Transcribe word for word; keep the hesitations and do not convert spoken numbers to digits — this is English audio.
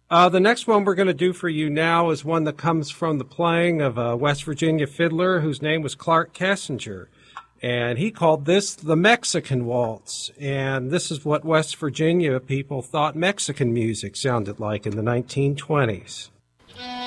Uh, the next one we're going to do for you now is one that comes from the playing of a West Virginia fiddler whose name was Clark Kessinger. And he called this the Mexican Waltz. And this is what West Virginia people thought Mexican music sounded like in the nineteen twenties.